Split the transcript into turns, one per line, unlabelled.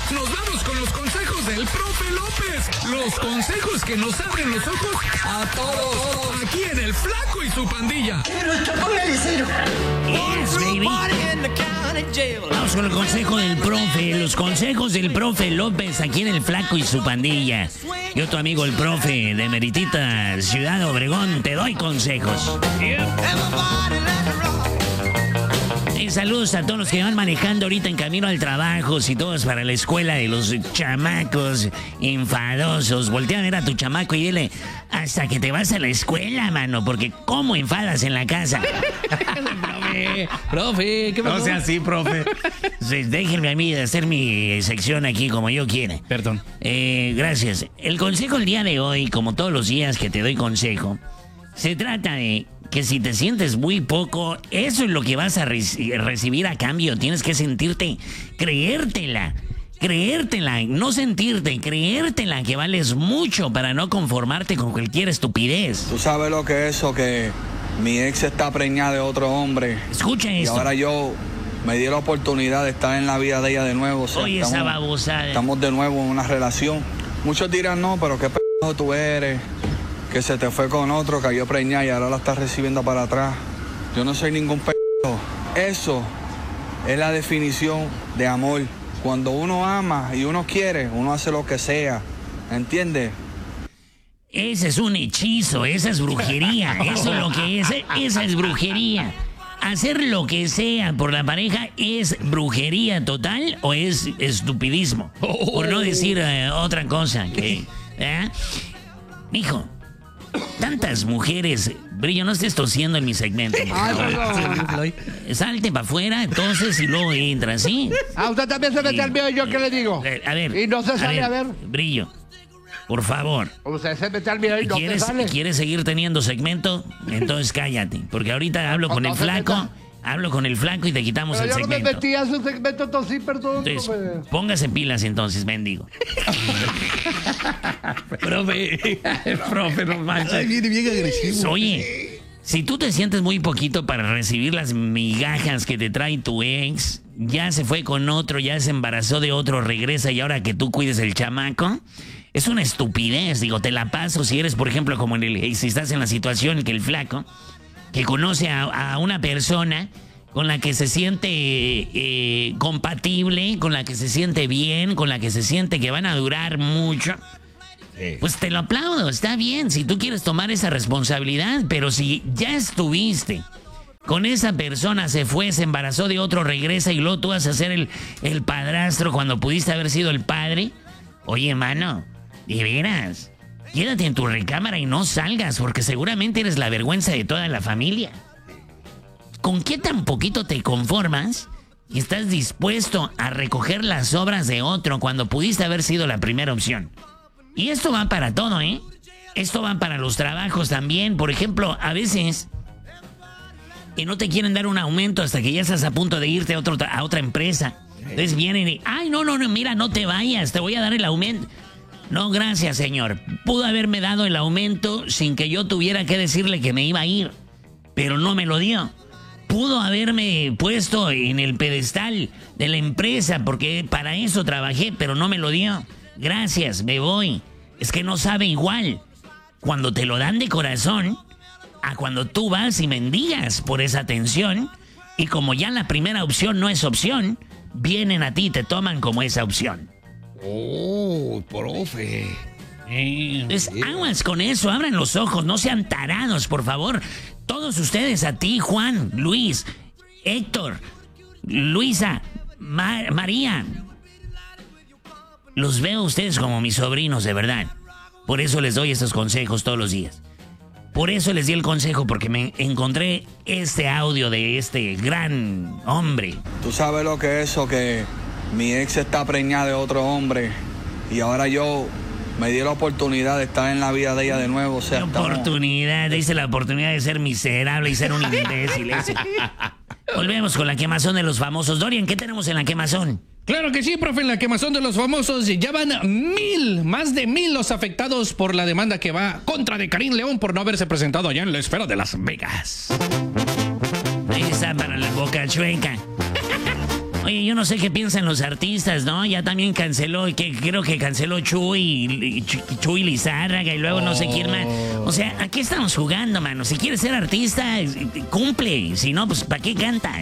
nos vamos con los consejos del profe López. Los consejos que nos abren los ojos a todos. Aquí en El Flaco y su pandilla.
Póngale cero.
Yes, baby. Vamos con el consejo del profe. Los consejos del profe López aquí en El Flaco y su pandilla. Yo, tu amigo el profe de meritita Ciudad Obregón, te doy consejos. Saludos a todos los que van manejando ahorita en camino al trabajo, y todos para la escuela de los chamacos enfadosos. Voltea a ver a tu chamaco y dile, hasta que te vas a la escuela, mano, porque ¿cómo enfadas en la casa?
Profe, ¿qué pasó?
No sea así, profe. Déjenme a mí hacer mi sección aquí como yo quiera.
Perdón.
Gracias. El consejo el día de hoy, como todos los días que te doy consejo, se trata de que si te sientes muy poco, eso es lo que vas a recibir a cambio. Tienes que sentirte, creértela, no sentirte, creértela que vales mucho para no conformarte con cualquier estupidez.
Tú sabes lo que es eso, que mi ex está preñada de otro hombre.
Escucha esto.
Y ahora yo me di la oportunidad de estar en la vida de ella de nuevo. O sea,
oye, esa babosada.
Estamos de nuevo en una relación. Muchos dirán, no, pero qué p*** tú eres, que se te fue con otro, cayó preñada y ahora la estás recibiendo para atrás. Yo no soy ningún p***. Eso es la definición de amor. Cuando uno ama y uno quiere, uno hace lo que sea. ¿Entiendes?
Ese es un hechizo, esa es brujería. Eso es lo que es, esa es brujería. Hacer lo que sea por la pareja es brujería total o es estupidismo. Por no decir otra cosa. Mijo, tantas mujeres. Brillo, no estés tosiendo en mi segmento. Salte para afuera, entonces, y luego entra, ¿sí?
Usted también se mete al mío, ¿y yo qué le digo?
A ver.
Y no se sale, a ver.
Brillo, por favor.
Usted se mete al mío y no se sale.
¿Quieres seguir teniendo segmento? Entonces cállate, porque ahorita hablo con el flaco. Hablo con el flaco y te quitamos el segmento.
Yo no me metí a su segmento, entonces sí, perdón.
Entonces, póngase pilas entonces, mendigo.
Profe, no manches.
Viene bien agresivo.
Oye, si tú te sientes muy poquito para recibir las migajas que te trae tu ex, ya se fue con otro, ya se embarazó de otro, regresa y ahora que tú cuides el chamaco, es una estupidez. Digo, te la paso si eres, por ejemplo, como si estás en la situación que el flaco, que conoce a una persona con la que se siente compatible, con la que se siente bien, con la que se siente que van a durar mucho, pues te lo aplaudo, está bien, si tú quieres tomar esa responsabilidad, pero si ya estuviste con esa persona, se fue, se embarazó de otro, regresa y luego tú vas a ser el padrastro cuando pudiste haber sido el padre, oye, mano, de veras, quédate en tu recámara y no salgas, porque seguramente eres la vergüenza de toda la familia. ¿Con qué tan poquito te conformas y estás dispuesto a recoger las obras de otro cuando pudiste haber sido la primera opción? Y esto va para todo, ¿eh? Esto va para los trabajos también. Por ejemplo, a veces que no te quieren dar un aumento hasta que ya estás a punto de irte a otra empresa. Entonces vienen y, ay, no, mira, no te vayas, te voy a dar el aumento. No, gracias, señor. Pudo haberme dado el aumento sin que yo tuviera que decirle que me iba a ir, pero no me lo dio. Pudo haberme puesto en el pedestal de la empresa porque para eso trabajé, pero no me lo dio. Gracias, me voy. Es que no sabe igual cuando te lo dan de corazón a cuando tú vas y mendigas por esa atención y como ya la primera opción no es opción, vienen a ti y te toman como esa opción.
Oh, profe.
Entonces, aguas con eso, abran los ojos, no sean tarados, por favor. Todos ustedes, a ti, Juan, Luis, Héctor, Luisa, María. Los veo a ustedes como mis sobrinos, de verdad. Por eso les doy estos consejos todos los días. Por eso les di el consejo, porque me encontré este audio de este gran hombre.
Tú sabes lo que es eso, que mi ex está preñada de otro hombre y ahora yo me di la oportunidad de estar en la vida de ella de nuevo. O sea,
la oportunidad, dice la oportunidad de ser miserable y ser un imbécil. Volvemos con la quemazón de los famosos. Dorian, ¿qué tenemos en la quemazón?
Claro que sí, profe, en la quemazón de los famosos ya van más de 1000 los afectados por la demanda que va contra de Karim León por no haberse presentado allá en la esfera de Las Vegas.
Esa para la boca chueca. Oye, yo no sé qué piensan los artistas, ¿no? Ya también canceló, creo que canceló Chuy Lizárraga y luego no sé quién más. O sea, ¿a qué estamos jugando, mano? Si quieres ser artista, cumple. Si no, pues ¿para qué cantas?